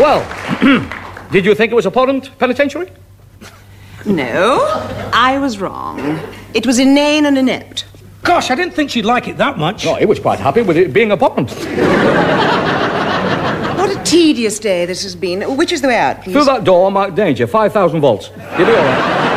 Well, did you think it was a Portland penitentiary? No, I was wrong. It was inane and inept. Gosh, I didn't think she'd like it that much. No, he was quite happy with it being a Portland. What a tedious day this has been. Which is the way out, please? Through that door marked danger, 5,000 volts. You'll be all right.